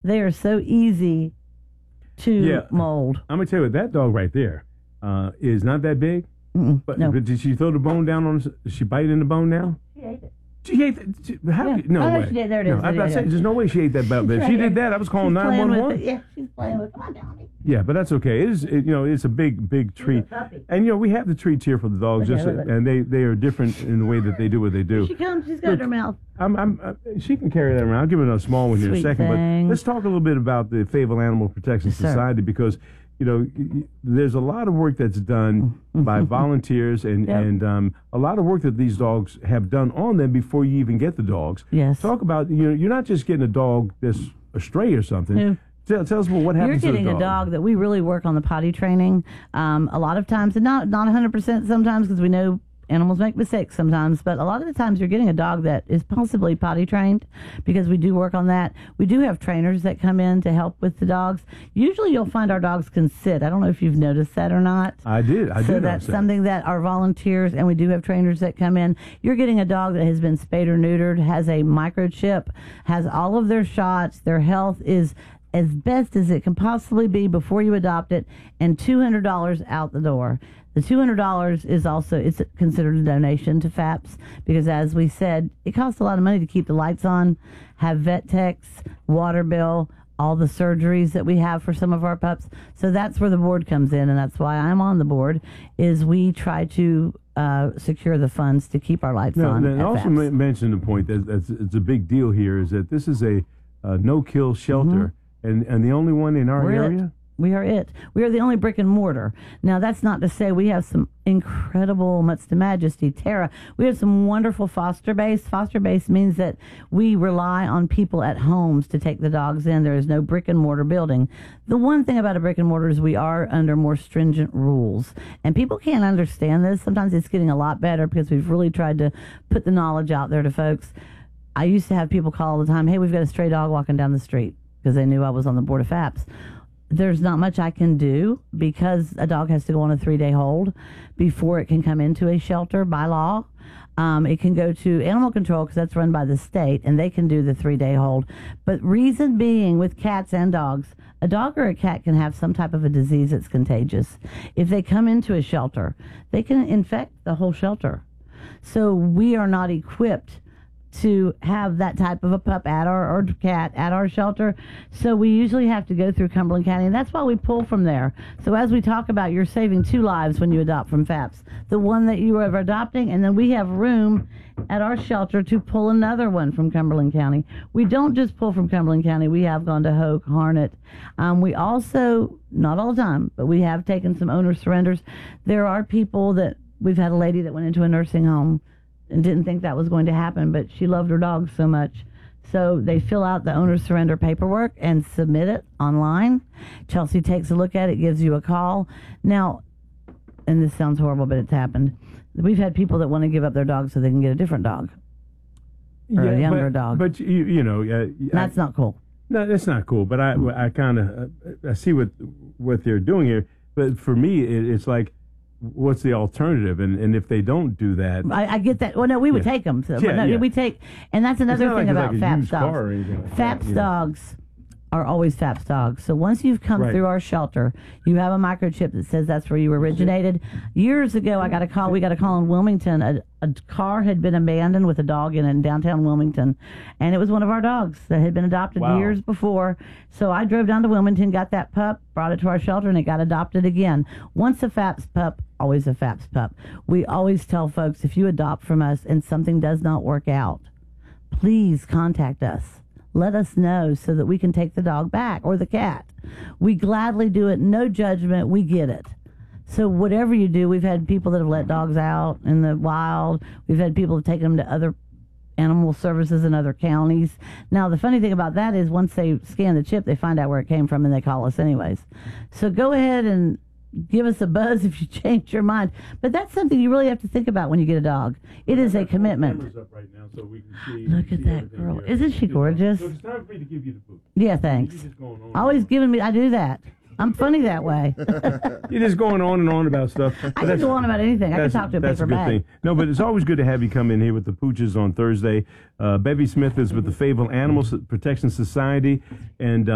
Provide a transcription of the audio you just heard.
They are so easy to mold. I'm going to tell you what, that dog right there is not that big. But did she throw the bone down on us? Is she biting in the bone now? She ate it. She ate that? No way. She did. There it is. I was saying, there's no way she ate that bone. If she did that, I was calling 911. Yeah, she's playing with it. Come on, Donnie. Yeah, but that's okay. It's a big treat. And, we have the treats here for the dogs, and they are different in the way that they do what they do. She comes, she's got her mouth. She can carry that around. I'll give her a small one here in a second. Thing. But let's talk a little bit about the Fayetteville Animal Protection Society because, there's a lot of work that's done by volunteers and a lot of work that these dogs have done on them before you even get the dogs. Yes. Talk about, you're not just getting a dog that's a stray or something. No. Tell us what happens to the dog. You're getting a dog that we really work on the potty training. A lot of times, and not 100% sometimes because we know animals make mistakes sometimes, but a lot of the times you're getting a dog that is possibly potty trained because we do work on that. We do have trainers that come in to help with the dogs. Usually you'll find our dogs can sit. I don't know if you've noticed that or not. I did. So that's something that our volunteers, and we do have trainers that come in. You're getting a dog that has been spayed or neutered, has a microchip, has all of their shots, their health is as best as it can possibly be before you adopt it, and $200 out the door. The $200 is also, it's considered a donation to FAPS because, as we said, it costs a lot of money to keep the lights on, have vet techs, water bill, all the surgeries that we have for some of our pups. So that's where the board comes in, and that's why I'm on the board, is we try to secure the funds to keep our lights on. And also mention the point that it's a big deal here is that this is a no-kill shelter, and the only one in our area. We are it. We are the only brick and mortar. Now, that's not to say we have some incredible, much to majesty, Tara. We have some wonderful foster base. Foster base means that we rely on people at homes to take the dogs in. There is no brick and mortar building. The one thing about a brick and mortar is we are under more stringent rules. And people can't understand this. Sometimes it's getting a lot better because we've really tried to put the knowledge out there to folks. I used to have people call all the time, hey, we've got a stray dog walking down the street, because they knew I was on the board of FAPS. There's not much I can do because a dog has to go on a 3-day hold before it can come into a shelter by law. It can go to animal control because that's run by the state, and they can do the 3-day hold. But reason being, with cats and dogs, a dog or a cat can have some type of a disease that's contagious. If they come into a shelter, they can infect the whole shelter. So we are not equipped to have that type of a pup or cat at our shelter. So we usually have to go through Cumberland County, and that's why we pull from there. So as we talk about, you're saving 2 lives when you adopt from FAPS. The one that you are adopting, and then we have room at our shelter to pull another one from Cumberland County. We don't just pull from Cumberland County. We have gone to Hoke, Harnett. We also, not all the time, but we have taken some owner surrenders. There are people that, we've had a lady that went into a nursing home and didn't think that was going to happen, but she loved her dog so much. So they fill out the owner surrender paperwork and submit it online. Chelsea takes a look at it, gives you a call. Now, and this sounds horrible, but it's happened. We've had people that want to give up their dog so they can get a different dog or a younger dog. But that's not cool. No, that's not cool. But I kind of I see what they're doing here. But for me, it's like, what's the alternative? And if they don't do that, I get that. Well, no, we would take them. So, we take, and that's another thing about FAPS dogs. FAPS dogs are always FAPS dogs. So once you've come through our shelter, you have a microchip that says that's where you originated. Years ago, we got a call in Wilmington. A car had been abandoned with a dog in downtown Wilmington, and it was one of our dogs that had been adopted years before. So I drove down to Wilmington, got that pup, brought it to our shelter, and it got adopted again. Once a FAPS pup, always a FAPS pup. We always tell folks, if you adopt from us and something does not work out, please contact us. Let us know so that we can take the dog back or the cat. We gladly do it. No judgment. We get it. So whatever you do, we've had people that have let dogs out in the wild. We've had people who have taken them to other animal services in other counties. Now, the funny thing about that is once they scan the chip, they find out where it came from and they call us anyways. So go ahead and give us a buzz if you change your mind. But that's something you really have to think about when you get a dog. It is a commitment. Up right now so we can see, look at that girl. Here. Isn't she gorgeous? So it's time for me to give you the boot. Yeah, thanks. Always giving me, I do that. I'm funny that way. You're just going on and on about stuff. I can go on about anything. I can talk to a paper bag. Thing. No, but it's always good to have you come in here with the Pooches on Thursday. Bevy Smith is with the Fayetteville Animal Protection Society, and